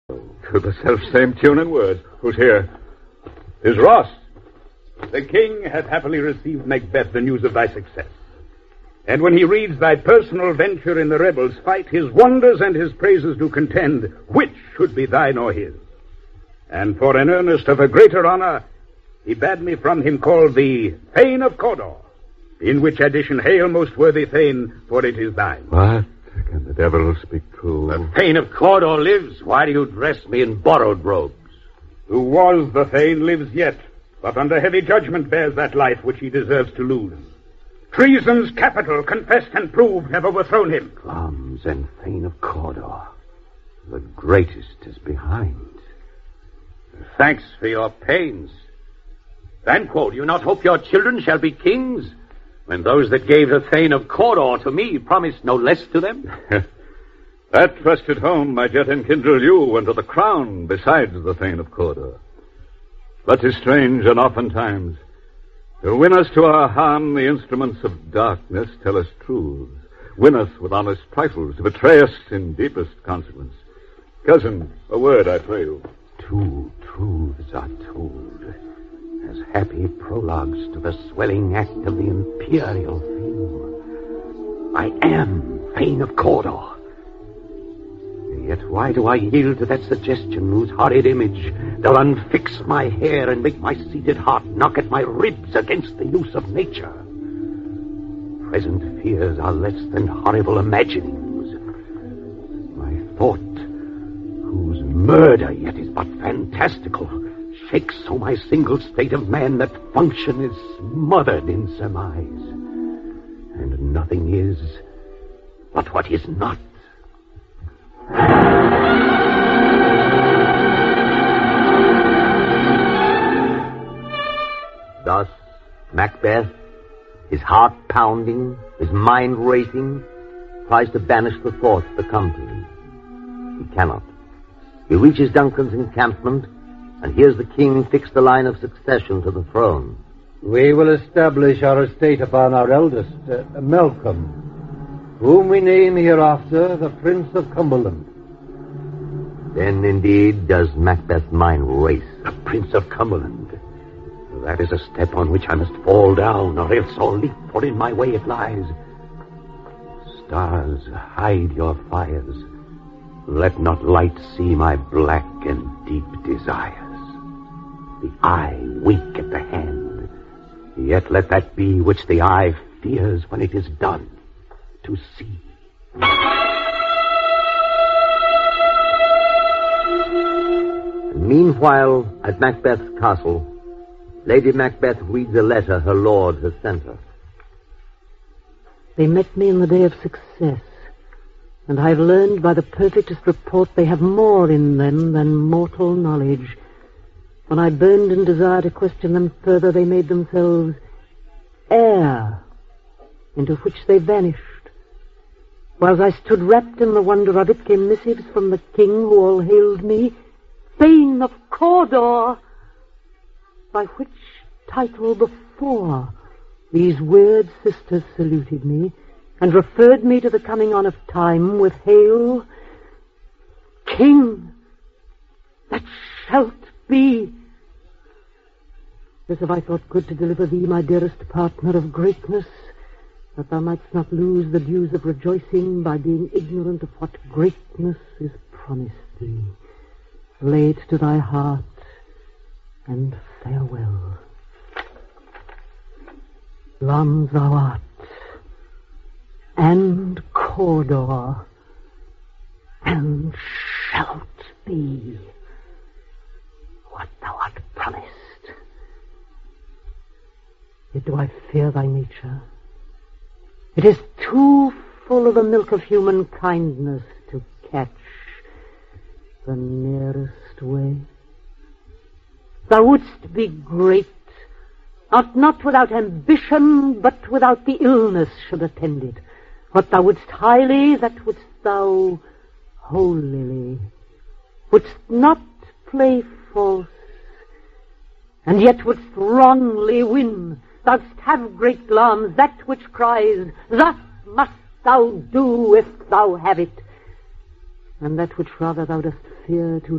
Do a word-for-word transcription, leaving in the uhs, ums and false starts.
To the self-same tune and words. Who's here? Is Ross. The king hath happily received, Macbeth, the news of thy success. And when he reads thy personal venture in the rebels' fight, his wonders and his praises do contend, which should be thine or his. And for an earnest of a greater honor, he bade me from him call thee Thane of Cawdor, in which addition hail, most worthy Thane, for it is thine. What? Can the devil speak true? The Thane of Cawdor lives. Why do you dress me in borrowed robes? Who was the Thane lives yet, but under heavy judgment bears that life which he deserves to lose. Treason's capital, confessed and proved, have overthrown him. Glamis and Thane of Cawdor, the greatest is behind. Thanks for your pains. Banquo, do you not hope your children shall be kings, when those that gave the Thane of Cawdor to me promised no less to them? That trusted home might yet enkindle you unto the crown besides the Thane of Cawdor. But 'tis strange, and oftentimes, to win us to our harm, the instruments of darkness tell us truths, win us with honest trifles, betray us in deepest consequence. Cousin, a word, I pray you. Two truths are told, as happy prologues to the swelling act of the imperial theme. I am Thane of Cawdor. Yet why do I yield to that suggestion whose horrid image doth unfix my hair and make my seated heart knock at my ribs against the use of nature? Present fears are less than horrible imaginings. My thought, whose murder yet is but fantastical, shakes so my single state of man that function is smothered in surmise, and nothing is but what is not. Thus, Macbeth, his heart pounding, his mind racing, tries to banish the thoughts that come to him. He cannot. He reaches Duncan's encampment and hears the king fix the line of succession to the throne. We will establish our estate upon our eldest, uh, Malcolm, whom we name hereafter the Prince of Cumberland. Then, indeed, does Macbeth's mind race. The Prince of Cumberland. That is a step on which I must fall down, or else I'll leap, for in my way it lies. Stars, hide your fires. Let not light see my black and deep desires. The eye wink at the hand, yet let that be which the eye fears when it is done to see. And meanwhile, at Macbeth's castle, Lady Macbeth reads a letter her lord has sent her. They met me in the day of success, and I've learned by the perfectest report they have more in them than mortal knowledge. When I burned in desire to question them further, they made themselves air, into which they vanished. Whilst I stood wrapped in the wonder of it, came missives from the king who all hailed me Thane of Cawdor, by which title before these weird sisters saluted me and referred me to the coming on of time with hail, King, that shalt be. This have I thought good to deliver thee, my dearest partner of greatness, that thou mightst not lose the dues of rejoicing by being ignorant of what greatness is promised thee. Lay it to thy heart, and farewell. Glamis thou art, and Cawdor, and shalt be what thou art promised. Yet do I fear thy nature. It is too full of the milk of human kindness to catch the nearest way. Thou wouldst be great, not, not without ambition, but without the illness should attend it. What thou wouldst highly, that wouldst thou holily. Wouldst not play false, and yet wouldst wrongly win. Thou'dst have great Glamis, that which cries, thus must thou do if thou have it, and that which rather thou dost fear to